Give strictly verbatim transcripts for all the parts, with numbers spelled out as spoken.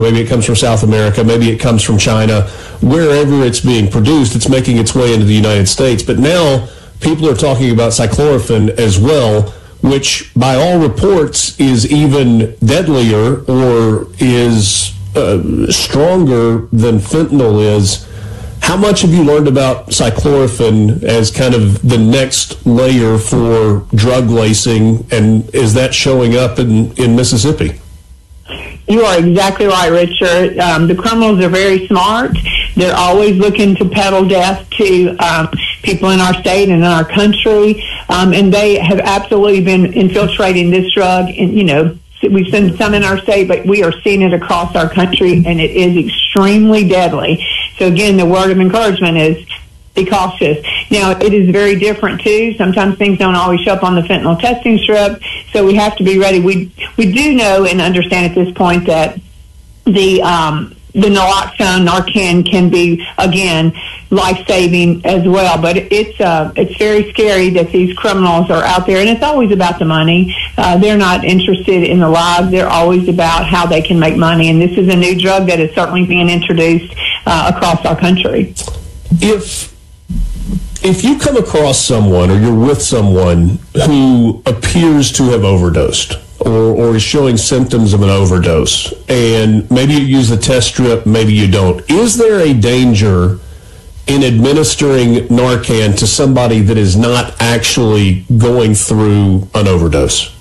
maybe it comes from South America, maybe it comes from China. Wherever it's being produced, it's making its way into the United States. But now people are talking about cyclorophene as well, which by all reports is even deadlier or is uh, stronger than fentanyl is. How much have you learned about cyclorophene as kind of the next layer for drug lacing, and is that showing up in, in Mississippi? You are exactly right, Richard. Um, the criminals are very smart. They're always looking to peddle death to um, people in our state and in our country, um, and they have absolutely been infiltrating this drug. And, you know, we've seen some in our state, but we are seeing it across our country, and it is extremely deadly. So, again, the word of encouragement is be cautious. Now, it is very different, too. Sometimes things don't always show up on the fentanyl testing strip, so we have to be ready. We we do know and understand at this point that the um, the naloxone, Narcan, can be, again, life-saving as well. But it's uh, it's very scary that these criminals are out there, and it's always about the money. Uh, they're not interested in the lives. They're always about how they can make money, and this is a new drug that is certainly being introduced uh, across our country. If If you come across someone or you're with someone who appears to have overdosed or, or is showing symptoms of an overdose, and maybe you use the test strip, maybe you don't, is there a danger in administering Narcan to somebody that is not actually going through an overdose?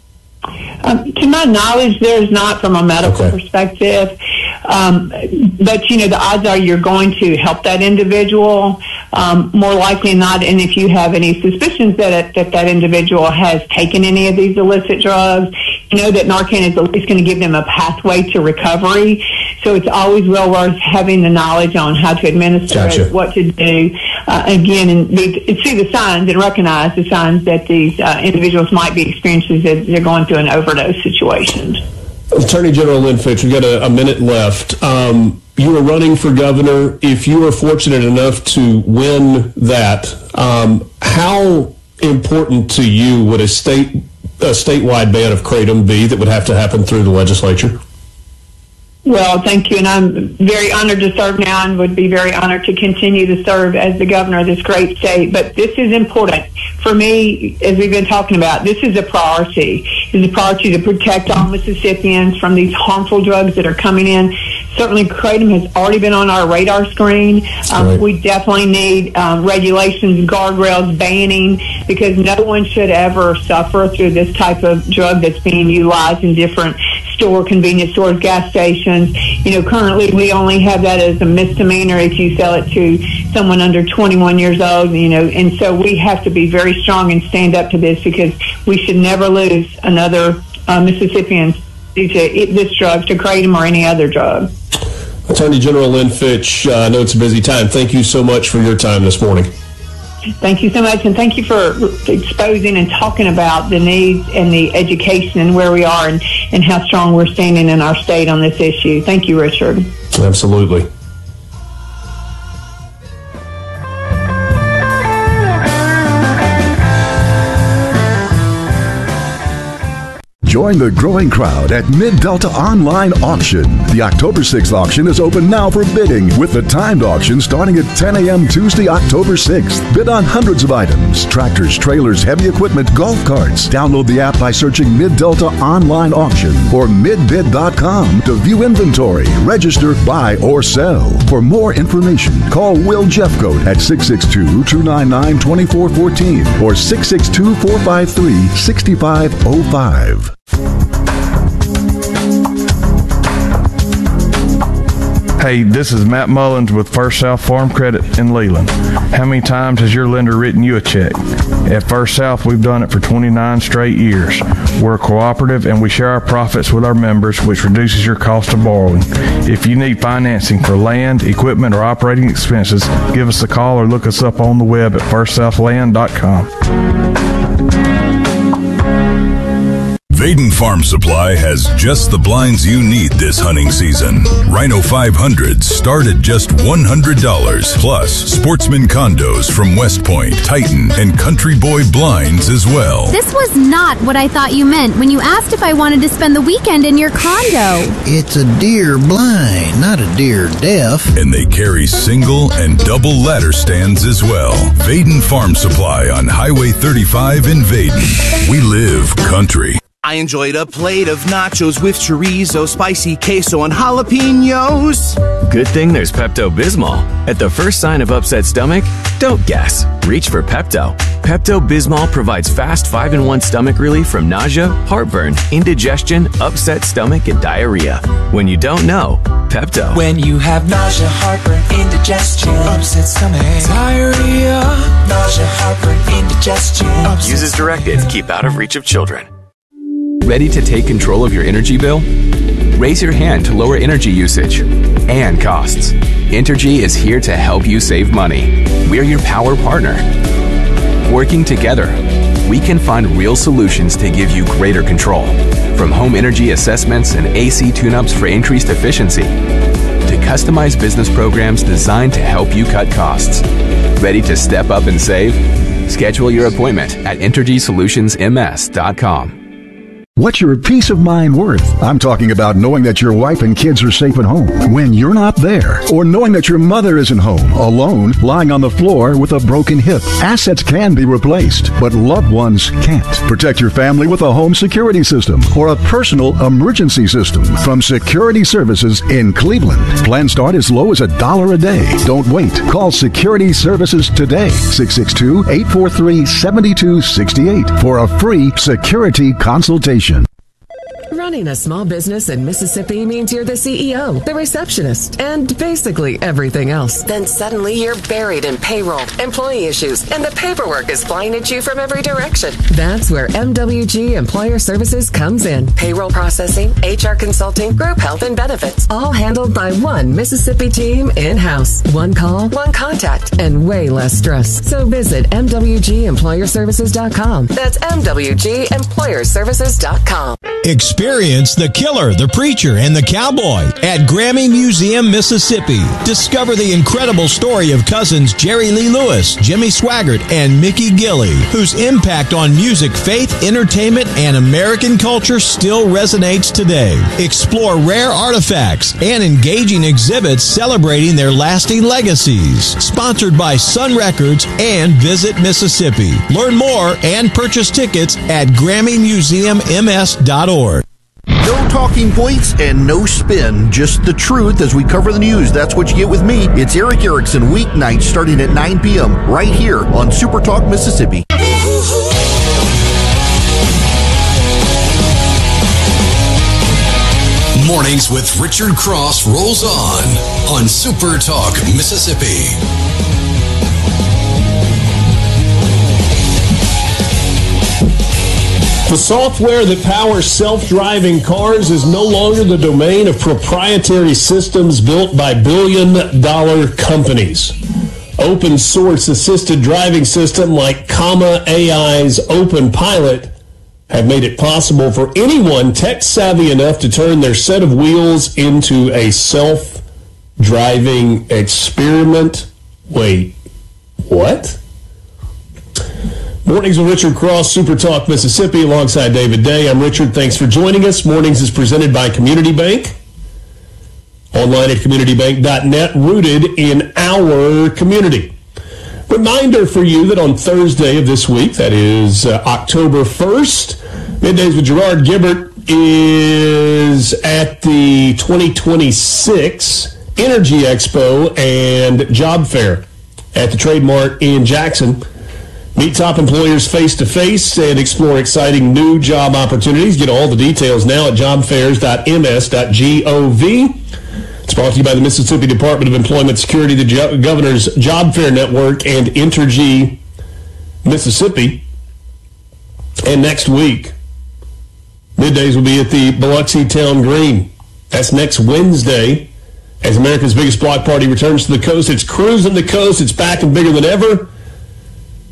Um, to my knowledge, there's not from a medical okay. perspective. Um, but, you know, the odds are you're going to help that individual um, more likely than not. And if you have any suspicions that, it, that that individual has taken any of these illicit drugs, you know that Narcan is at least going to give them a pathway to recovery. So it's always well worth having the knowledge on how to administer gotcha. it, what to do. Uh, again, and be, see the signs and recognize the signs that these uh, individuals might be experiencing as they're going through an overdose situation. Attorney General Lynn Fitch, we've got a, a minute left. Um, you are running for governor. If you are fortunate enough to win that, um, how important to you would a state a statewide ban of kratom be that would have to happen through the legislature? Well, thank you, and I'm very honored to serve now and would be very honored to continue to serve as the governor of this great state. But this is important. For me, as we've been talking about, this is a priority. It's a priority to protect all Mississippians from these harmful drugs that are coming in. Certainly, kratom has already been on our radar screen. Um, right. We definitely need um, regulations, guardrails, banning, because no one should ever suffer through this type of drug that's being utilized in different store, convenience stores, gas stations. You know, currently we only have that as a misdemeanor if you sell it to someone under twenty-one years old, you know, and so we have to be very strong and stand up to this because we should never lose another uh, Mississippian due to it, this drug, to kratom or any other drug. Attorney General Lynn Fitch, uh, I know it's a busy time. Thank you so much for your time this morning. Thank you so much, and thank you for exposing and talking about the needs and the education and where we are and, and how strong we're standing in our state on this issue. Thank you, Richard. Absolutely. Join the growing crowd at Mid-Delta Online Auction. The October sixth auction is open now for bidding, with the timed auction starting at ten a.m. Tuesday, October sixth. Bid on hundreds of items: tractors, trailers, heavy equipment, golf carts. Download the app by searching Mid-Delta Online Auction or mid bid dot com to view inventory, register, buy, or sell. For more information, call Will Jeffcoat at six six two, two nine nine, two four one four or six six two, four five three, six five zero five. Hey, this is Matt Mullins with First South Farm Credit in Leland. How many times has your lender written you a check? At First South, we've done it for twenty-nine straight years. We're cooperative and we share our profits with our members, which reduces your cost of borrowing. If you need financing for land, equipment, or operating expenses, give us a call or look us up on the web at first south land dot com. Vaden Farm Supply has just the blinds you need this hunting season. Rhino five hundreds start at just one hundred dollars. Plus, Sportsman condos from West Point, Titan, and Country Boy blinds as well. This was not what I thought you meant when you asked if I wanted to spend the weekend in your condo. It's a deer blind, not a deer deaf. And they carry single and double ladder stands as well. Vaden Farm Supply on Highway thirty-five in Vaden. We live country. I enjoyed a plate of nachos with chorizo, spicy queso, and jalapenos. Good thing there's Pepto-Bismol. At the first sign of upset stomach, don't guess. Reach for Pepto. Pepto-Bismol provides fast five in one stomach relief from nausea, heartburn, indigestion, upset stomach, and diarrhea. When you don't know, Pepto. When you have nausea, heartburn, indigestion, upset stomach, diarrhea, nausea, heartburn, indigestion. Use as directed. Keep out of reach of children. Ready to take control of your energy bill? Raise your hand to lower energy usage and costs. Entergy is here to help you save money. We're your power partner. Working together, we can find real solutions to give you greater control. From home energy assessments and A C tune-ups for increased efficiency, to customized business programs designed to help you cut costs. Ready to step up and save? Schedule your appointment at entergy solutions m s dot com. What's your peace of mind worth? I'm talking about knowing that your wife and kids are safe at home when you're not there, or knowing that your mother isn't home, alone, lying on the floor with a broken hip. Assets can be replaced, but loved ones can't. Protect your family with a home security system or a personal emergency system from Security Services in Cleveland. Plans start as low as a dollar a day. Don't wait. Call Security Services today, six six two, eight four three, seven two six eight for a free security consultation. Running a small business in Mississippi means you're the C E O, the receptionist, and basically everything else. Then suddenly you're buried in payroll, employee issues, and the paperwork is flying at you from every direction. That's where M W G Employer Services comes in. Payroll processing, H R consulting, group health and benefits, all handled by one Mississippi team in-house. One call, one contact, and way less stress. So visit M W G employer services dot com. That's M W G employer services dot com. Experience the killer, the preacher, and the cowboy at Grammy Museum, Mississippi. Discover the incredible story of cousins Jerry Lee Lewis, Jimmy Swaggart, and Mickey Gilley, whose impact on music, faith, entertainment, and American culture still resonates today. Explore rare artifacts and engaging exhibits celebrating their lasting legacies. Sponsored by Sun Records and Visit Mississippi. Learn more and purchase tickets at Grammy Museum M S dot org. No talking points and no spin, just the truth as we cover the news. That's what you get with me. It's Eric Erickson, weeknights starting at nine p.m. right here on Super Talk Mississippi. Mornings with Richard Cross rolls on on Super Talk Mississippi. The software that powers self-driving cars is no longer the domain of proprietary systems built by billion-dollar companies. Open source assisted driving system like Comma A I's OpenPilot have made it possible for anyone tech-savvy enough to turn their set of wheels into a self-driving experiment. Wait, what? Mornings with Richard Cross, Super Talk Mississippi, alongside David Day. I'm Richard. Thanks for joining us. Mornings is presented by Community Bank. Online at community bank dot net, rooted in our community. Reminder for you that on Thursday of this week, that is uh, October first, Middays with Gerard Gibbert is at the twenty twenty-six Energy Expo and Job Fair at the Trade Mart in Jackson. Meet top employers face-to-face and explore exciting new job opportunities. Get all the details now at job fairs dot m s dot gov. It's brought to you by the Mississippi Department of Employment Security, the jo- Governor's Job Fair Network, and Entergy Mississippi. And next week, Middays will be at the Biloxi Town Green. That's next Wednesday, as America's biggest block party returns to the coast. It's cruising the coast. It's back and bigger than ever.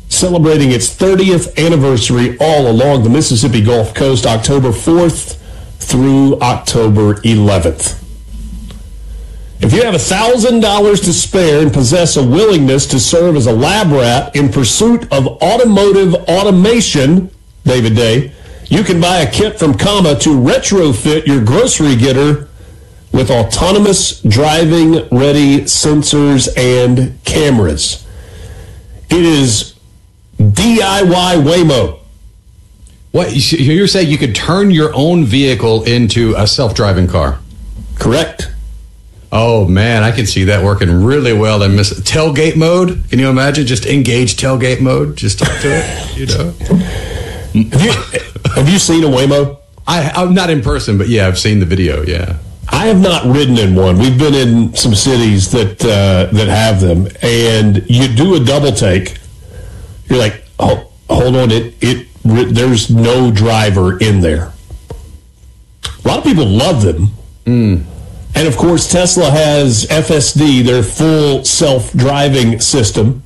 celebrating its thirtieth anniversary all along the Mississippi Gulf Coast, October fourth through October eleventh. If you have one thousand dollars to spare and possess a willingness to serve as a lab rat in pursuit of automotive automation, David Day, you can buy a kit from Comma to retrofit your grocery getter with autonomous driving-ready sensors and cameras. It is D I Y Waymo. What, you're saying you could turn your own vehicle into a self-driving car? Correct. Oh, man, I can see that working really well in miss- tailgate mode. Can you imagine? Just engage tailgate mode. Just talk to it, you know. Have you, have you seen a Waymo? I, I'm not in person, but yeah, I've seen the video, yeah. I have not ridden in one. We've been in some cities that uh, that have them, and you do a double take. You're like, oh, hold on, it it there's no driver in there. A lot of people love them. Mm. And, of course, Tesla has F S D, their full self-driving system.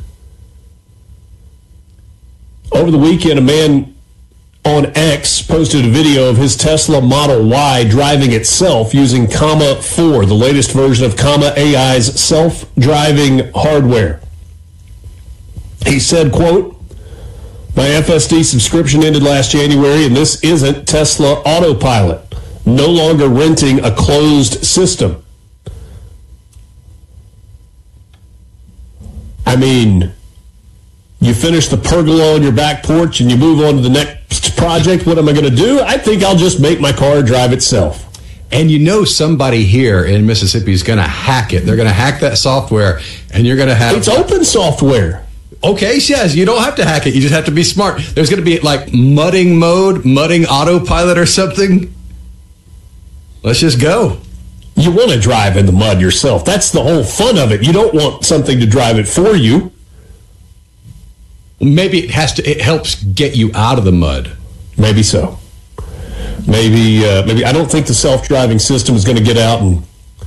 Over the weekend, a man on X posted a video of his Tesla Model Y driving itself using Comma four, the latest version of Comma A I's self-driving hardware. He said, quote, "My F S D subscription ended last January, and this isn't Tesla Autopilot. No longer renting a closed system." I mean, you finish the pergola on your back porch and you move on to the next project. What am I going to do? I think I'll just make my car drive itself. And you know somebody here in Mississippi is going to hack it. They're going to hack that software, and you're going to have... It's open software. Okay, yes, you don't have to hack it. You just have to be smart. There's going to be like mudding mode, mudding autopilot or something. Let's just go. You want to drive in the mud yourself. That's the whole fun of it. You don't want something to drive it for you. Maybe it has to. It helps get you out of the mud. Maybe so. Maybe. Uh, maybe. I don't think the self-driving system is going to get out and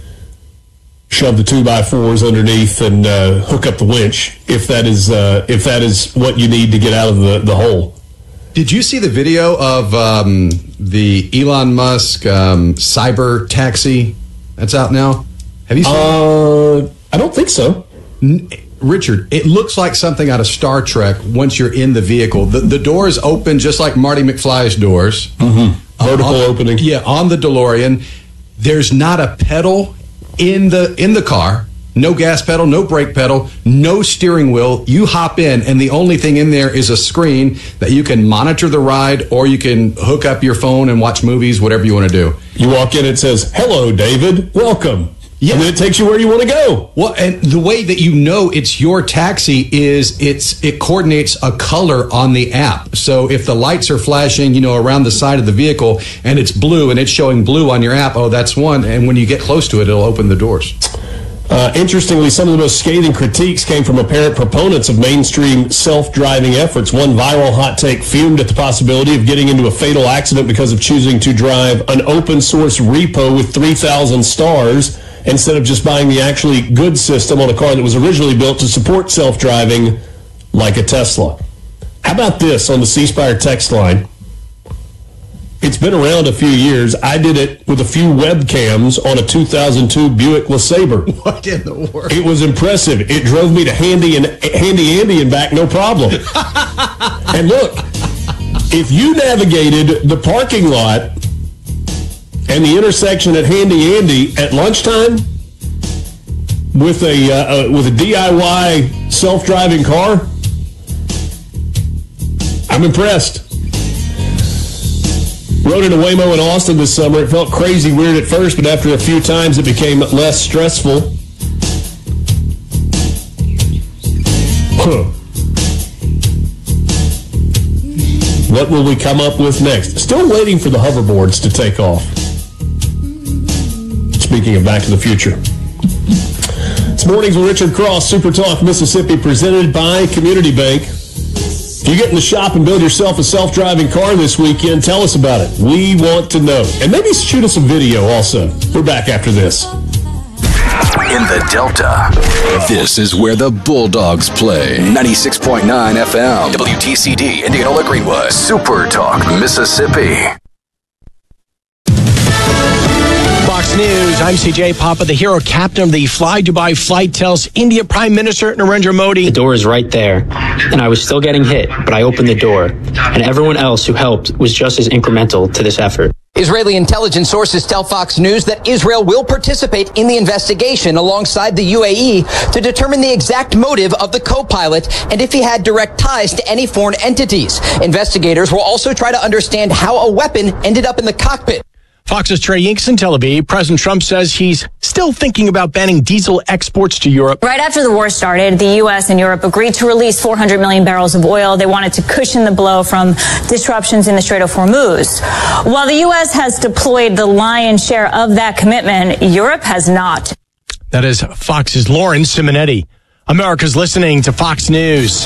shove the two by fours underneath and uh, hook up the winch. If that is. Uh, if that is what you need to get out of the, the hole. Did you see the video of um, the Elon Musk um, cyber taxi that's out now? Have you seen uh, it? I don't think so. N- Richard, it looks like something out of Star Trek once you're in the vehicle. The, the doors open just like Marty McFly's doors. Mm-hmm. Vertical on, opening. Yeah, on the DeLorean. There's not a pedal in the in the car. No gas pedal, no brake pedal, no steering wheel. You hop in, and the only thing in there is a screen that you can monitor the ride, or you can hook up your phone and watch movies, whatever you want to do. You walk in, it says, "Hello, David. Welcome." Yeah. And then it takes you where you want to go. Well, and the way that you know it's your taxi is it's it coordinates a color on the app. So if the lights are flashing, you know, around the side of the vehicle, and it's blue, and it's showing blue on your app, oh, that's one. And when you get close to it, it'll open the doors. Uh, interestingly, some of the most scathing critiques came from apparent proponents of mainstream self-driving efforts. One viral hot take fumed at the possibility of getting into a fatal accident because of choosing to drive an open-source repo with three thousand stars instead of just buying the actually good system on a car that was originally built to support self-driving like a Tesla. How about this on the C Spire text line? It's been around a few years. I did it with a few webcams on a two thousand two Buick LeSabre. What in the world? It was impressive. It drove me to Handy and Handy Andy and back, no problem. And look, if you navigated the parking lot and the intersection at Handy Andy at lunchtime with a uh, uh, with a D I Y self-driving car, I'm impressed. Rode in a Waymo in Austin this summer. It felt crazy weird at first, but after a few times it became less stressful. Huh. What will we come up with next? Still waiting for the hoverboards to take off. Speaking of Back to the Future. It's Mornings with Richard Cross, Super Talk Mississippi, presented by Community Bank. If you get in the shop and build yourself a self-driving car this weekend, tell us about it. We want to know. And maybe shoot us a video also. We're back after this. in the Delta. This is where the Bulldogs play. ninety-six point nine F M. W T C D, Indianola Greenwood. Super Talk, Mississippi. Fox News, I'm C J Papa. The hero captain of the Fly Dubai flight tells India Prime Minister Narendra Modi, "The door is right there, and I was still getting hit, but I opened the door, and everyone else who helped was just as incremental to this effort." Israeli intelligence sources tell Fox News that Israel will participate in the investigation alongside the U A E to determine the exact motive of the co-pilot and if he had direct ties to any foreign entities. Investigators will also try to understand how a weapon ended up in the cockpit. Fox's Trey Yinks in Tel Aviv. President Trump says he's still thinking about banning diesel exports to Europe. Right after the war started, the U S and Europe agreed to release four hundred million barrels of oil. They wanted to cushion the blow from disruptions in the Strait of Hormuz. While the U S has deployed the lion's share of that commitment, Europe has not. That is Fox's Lauren Simonetti. America's listening to Fox News.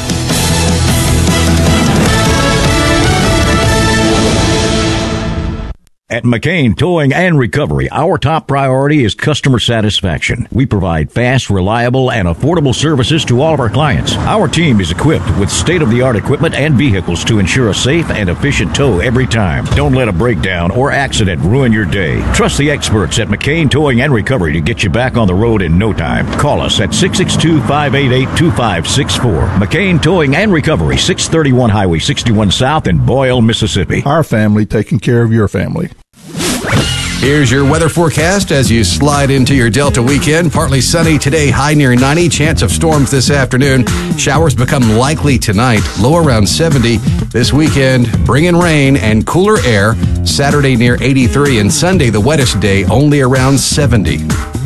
At McCain Towing and Recovery, our top priority is customer satisfaction. We provide fast, reliable, and affordable services to all of our clients. Our team is equipped with state-of-the-art equipment and vehicles to ensure a safe and efficient tow every time. Don't let a breakdown or accident ruin your day. Trust the experts at McCain Towing and Recovery to get you back on the road in no time. Call us at six six two, five eight eight, two five six four. McCain Towing and Recovery, six thirty-one Highway sixty-one South in Boyle, Mississippi. Our family taking care of your family. Here's your weather forecast as you slide into your Delta weekend. Partly sunny today, high near ninety. Chance of storms this afternoon. Showers become likely tonight, low around seventy. This weekend, bringing rain and cooler air. Saturday near eighty-three, and Sunday the wettest day, only around seventy.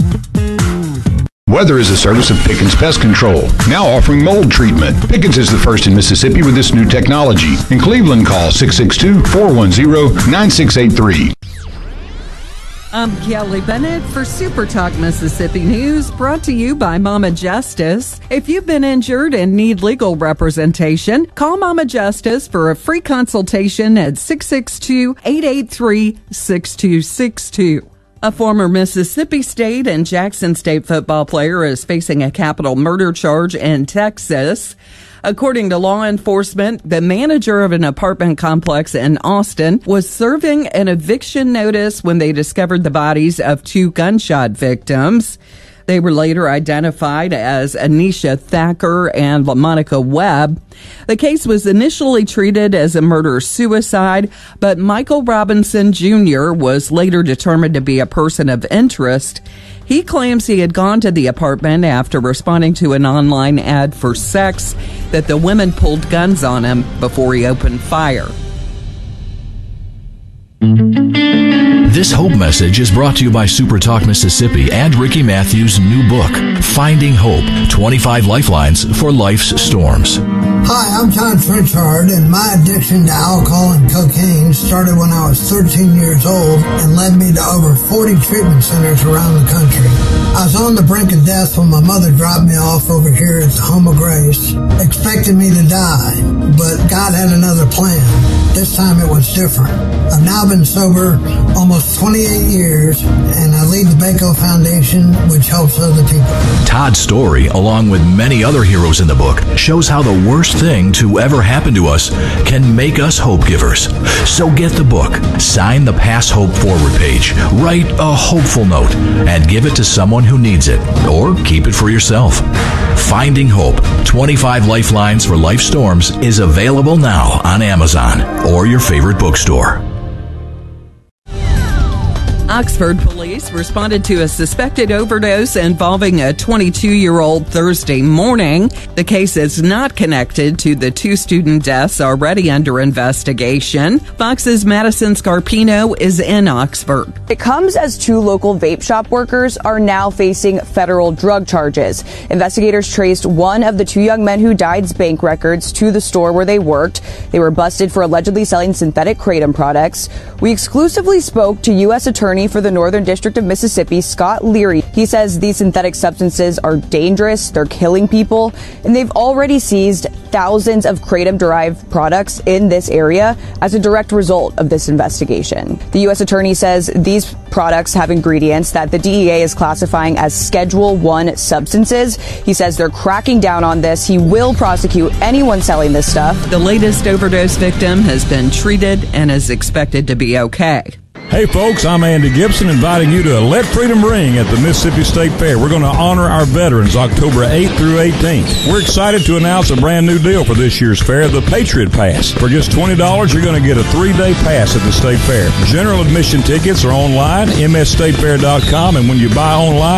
Weather is a service of Pickens Pest Control, now offering mold treatment. Pickens is the first in Mississippi with this new technology. In Cleveland, call six six two, four one zero, nine six eight three. I'm Kelly Bennett for Super Talk Mississippi News, brought to you by Mama Justice. If you've been injured and need legal representation, call Mama Justice for a free consultation at six six two, eight eight three, six two six two. A former Mississippi State and Jackson State football player is facing a capital murder charge in Texas. According to law enforcement, the manager of an apartment complex in Austin was serving an eviction notice when they discovered the bodies of two gunshot victims. They were later identified as Anisha Thacker and LaMonica Webb. The case was initially treated as a murder-suicide, but Michael Robinson Junior was later determined to be a person of interest. He claims he had gone to the apartment after responding to an online ad for sex, that the women pulled guns on him before he opened fire. This Hope message is brought to you by Super Talk Mississippi and Ricky Matthews' new book, Finding Hope, twenty-five Lifelines for Life's Storms. Hi, I'm John Trenchard, and my addiction to alcohol and cocaine started when I was thirteen years old and led me to over forty treatment centers around the country. I was on the brink of death when my mother dropped me off over here at the Home of Grace, expecting me to die, but God had another plan. This time it was different. I've now been sober almost twenty-eight years, and I lead the Baco Foundation, which helps other people. Todd's story, along with many other heroes in the book, shows how the worst thing to ever happen to us can make us hope givers. So get the book, sign the Pass Hope Forward page, write a hopeful note, and give it to someone who needs it, or keep it for yourself. Finding Hope, twenty-five Lifelines for Life Storms is available now on Amazon or your favorite bookstore. Oxford police responded to a suspected overdose involving a twenty-two-year-old Thursday morning. The case is not connected to the two student deaths already under investigation. Fox's Madison Scarpino is in Oxford. It comes as two local vape shop workers are now facing federal drug charges. Investigators traced one of the two young men who died's bank records to the store where they worked. They were busted for allegedly selling synthetic kratom products. We exclusively spoke to U S Attorney attorney for the Northern District of Mississippi, Scott Leary. He says these synthetic substances are dangerous, they're killing people, and they've already seized thousands of kratom-derived products in this area as a direct result of this investigation. The U S attorney says these products have ingredients that the D E A is classifying as Schedule one substances. He says they're cracking down on this. He will prosecute anyone selling this stuff. The latest overdose victim has been treated and is expected to be okay. Hey folks, I'm Andy Gibson inviting you to Let Freedom Ring at the Mississippi State Fair. We're going to honor our veterans October eighth through eighteenth. We're excited to announce a brand new deal for this year's fair, the Patriot Pass. For just twenty dollars, you're going to get a three-day pass at the State Fair. General admission tickets are online, m s state fair dot com, and when you buy online,